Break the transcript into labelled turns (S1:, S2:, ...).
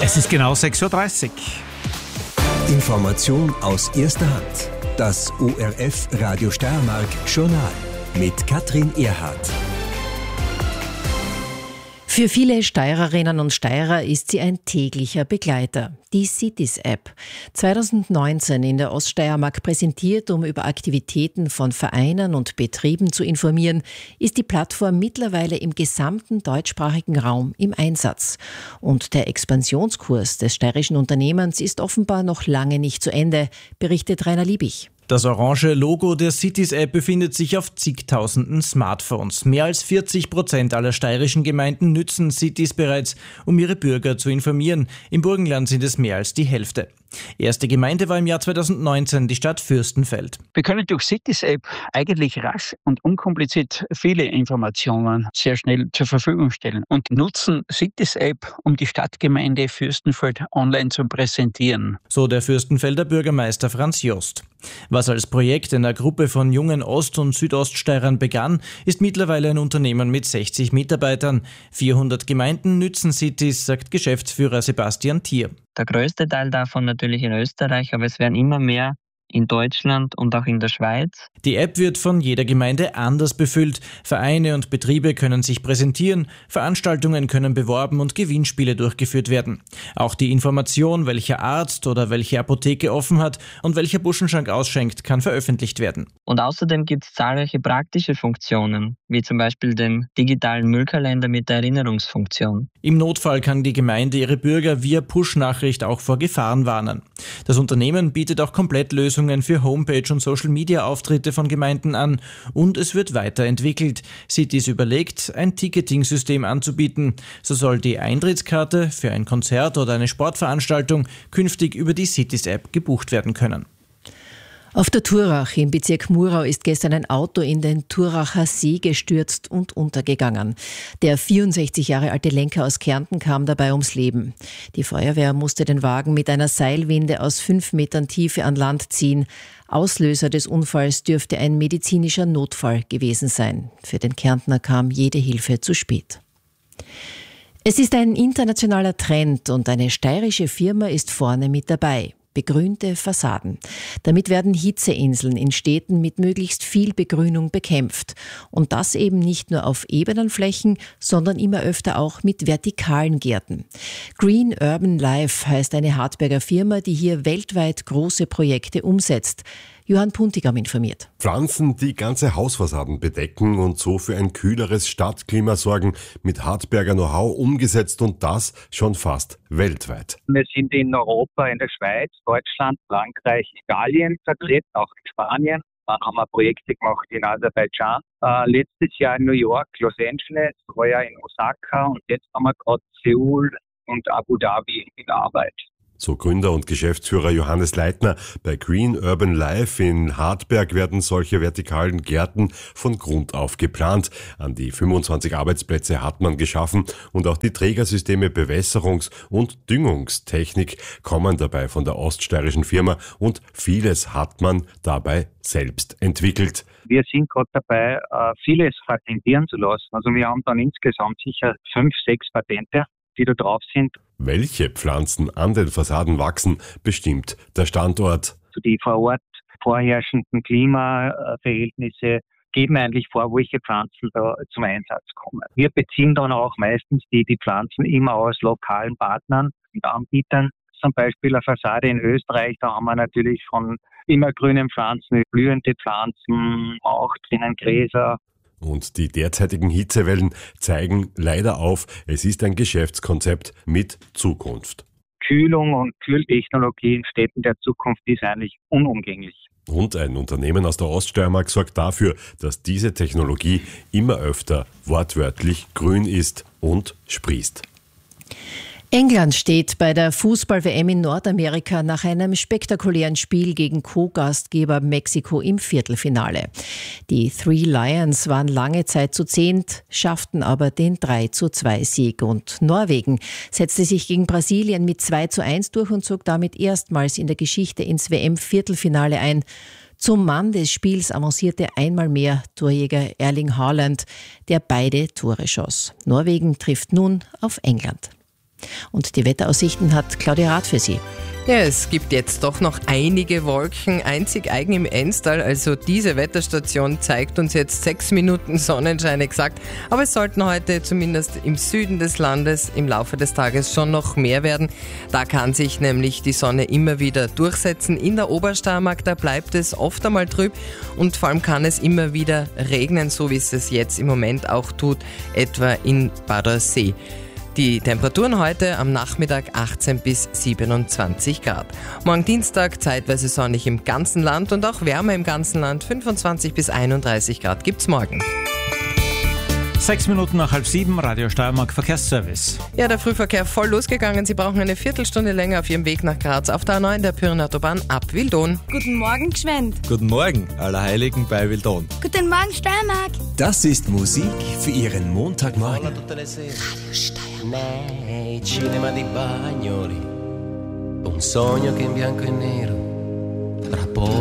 S1: Es ist genau 6:30 Uhr.
S2: Information aus erster Hand. Das ORF Radio Steiermark Journal mit Katrin Erhardt.
S3: Für viele Steirerinnen und Steirer ist sie ein täglicher Begleiter. Die Cities-App. 2019 in der Oststeiermark präsentiert, um über Aktivitäten von Vereinen und Betrieben zu informieren, ist die Plattform mittlerweile im gesamten deutschsprachigen Raum im Einsatz. Und der Expansionskurs des steirischen Unternehmens ist offenbar noch lange nicht zu Ende, berichtet Rainer Liebig.
S4: Das orange Logo der Cities-App befindet sich auf zigtausenden Smartphones. Mehr als 40% aller steirischen Gemeinden nützen Cities bereits, um ihre Bürger zu informieren. Im Burgenland sind es mehr als die Hälfte. Erste Gemeinde war im Jahr 2019 die Stadt Fürstenfeld.
S5: Wir können durch Cities-App eigentlich rasch und unkompliziert viele Informationen sehr schnell zur Verfügung stellen und nutzen Cities-App, um die Stadtgemeinde Fürstenfeld online zu präsentieren.
S4: So der Fürstenfelder Bürgermeister Franz Jost. Was als Projekt einer Gruppe von jungen Ost- und Südoststeirern begann, ist mittlerweile ein Unternehmen mit 60 Mitarbeitern. 400 Gemeinden nützen Cities, sagt Geschäftsführer Sebastian Thier.
S6: Der größte Teil davon natürlich in Österreich, aber es werden immer mehr in Deutschland und auch in der Schweiz.
S4: Die App wird von jeder Gemeinde anders befüllt. Vereine und Betriebe können sich präsentieren, Veranstaltungen können beworben und Gewinnspiele durchgeführt werden. Auch die Information, welcher Arzt oder welche Apotheke offen hat und welcher Buschenschank ausschenkt, kann veröffentlicht werden.
S6: Und außerdem gibt es zahlreiche praktische Funktionen, wie zum Beispiel den digitalen Müllkalender mit der Erinnerungsfunktion.
S4: Im Notfall kann die Gemeinde ihre Bürger via Push-Nachricht auch vor Gefahren warnen. Das Unternehmen bietet auch Komplettlösungen für Homepage- und Social-Media-Auftritte von Gemeinden an und es wird weiterentwickelt. Cities überlegt, ein Ticketing-System anzubieten. So soll die Eintrittskarte für ein Konzert oder eine Sportveranstaltung künftig über die Cities-App gebucht werden können.
S3: Auf der Thurach im Bezirk Murau ist gestern ein Auto in den Thuracher See gestürzt und untergegangen. Der 64 Jahre alte Lenker aus Kärnten kam dabei ums Leben. Die Feuerwehr musste den Wagen mit einer Seilwinde aus 5 Metern Tiefe an Land ziehen. Auslöser des Unfalls dürfte ein medizinischer Notfall gewesen sein. Für den Kärntner kam jede Hilfe zu spät. Es ist ein internationaler Trend und eine steirische Firma ist vorne mit dabei. Begrünte Fassaden. Damit werden Hitzeinseln in Städten mit möglichst viel Begrünung bekämpft. Und das eben nicht nur auf ebenen Flächen, sondern immer öfter auch mit vertikalen Gärten. Green Urban Life heißt eine Hartberger Firma, die hier weltweit große Projekte umsetzt. Johann Puntigam informiert.
S7: Pflanzen, die ganze Hausfassaden bedecken und so für ein kühleres Stadtklima sorgen, mit Hartberger Know-how umgesetzt und das schon fast weltweit.
S8: Wir sind in Europa, in der Schweiz, Deutschland, Frankreich, Italien vertreten, auch in Spanien. Dann haben wir Projekte gemacht in Aserbaidschan, letztes Jahr in New York, Los Angeles, heuer in Osaka und jetzt haben wir gerade Seoul und Abu Dhabi in Arbeit.
S7: So Gründer und Geschäftsführer Johannes Leitner. Bei Green Urban Life in Hartberg werden solche vertikalen Gärten von Grund auf geplant. An die 25 Arbeitsplätze hat man geschaffen und auch die Trägersysteme Bewässerungs- und Düngungstechnik kommen dabei von der oststeirischen Firma und vieles hat man dabei selbst entwickelt.
S8: Wir sind gerade dabei, vieles patentieren zu lassen. Also wir haben dann insgesamt sicher 5, 6 Patente, die da drauf sind.
S7: Welche Pflanzen an den Fassaden wachsen, bestimmt der Standort.
S8: Die vor Ort vorherrschenden Klimaverhältnisse geben eigentlich vor, welche Pflanzen da zum Einsatz kommen. Wir beziehen dann auch meistens die Pflanzen immer aus lokalen Partnern und Anbietern. Zum Beispiel eine Fassade in Österreich, da haben wir natürlich von immergrünen Pflanzen, blühende Pflanzen, auch drinnen Gräser.
S7: Und die derzeitigen Hitzewellen zeigen leider auf, es ist ein Geschäftskonzept mit Zukunft.
S8: Kühlung und Kühltechnologie in Städten der Zukunft ist eigentlich unumgänglich.
S7: Und ein Unternehmen aus der Oststeiermark sorgt dafür, dass diese Technologie immer öfter wortwörtlich grün ist und sprießt.
S3: England steht bei der Fußball-WM in Nordamerika nach einem spektakulären Spiel gegen Co-Gastgeber Mexiko im Viertelfinale. Die Three Lions waren lange Zeit zu 10, schafften aber den 3:2-Sieg. Und Norwegen setzte sich gegen Brasilien mit 2:1 durch und zog damit erstmals in der Geschichte ins WM-Viertelfinale ein. Zum Mann des Spiels avancierte einmal mehr Torjäger Erling Haaland, der beide Tore schoss. Norwegen trifft nun auf England. Und die Wetteraussichten hat Claudia Rath für Sie.
S9: Ja, es gibt jetzt doch noch einige Wolken, einzig eigen im Enstal. Also diese Wetterstation zeigt uns jetzt 6 Minuten Sonnenschein exakt. Aber es sollten heute zumindest im Süden des Landes im Laufe des Tages schon noch mehr werden. Da kann sich nämlich die Sonne immer wieder durchsetzen. In der Obersteiermark, da bleibt es oft einmal trüb und vor allem kann es immer wieder regnen, so wie es jetzt im Moment auch tut, etwa in Badersee. Die Temperaturen heute am Nachmittag 18 bis 27 Grad. Morgen Dienstag zeitweise sonnig im ganzen Land und auch Wärme im ganzen Land. 25 bis 31 Grad gibt's morgen.
S1: 6 Minuten nach 6:30, Radio Steiermark Verkehrsservice.
S9: Ja, der Frühverkehr voll losgegangen. Sie brauchen eine Viertelstunde länger auf Ihrem Weg nach Graz auf der A9 der Pyreneenautobahn ab Wildon.
S10: Guten Morgen, Gschwend.
S11: Guten Morgen, Allerheiligen bei Wildon.
S10: Guten Morgen, Steiermark.
S2: Das ist Musik für Ihren Montagmorgen.
S12: Radio Steiermark. Cinema di Bagnoli. Un sogno che in bianco e nero. Tra poco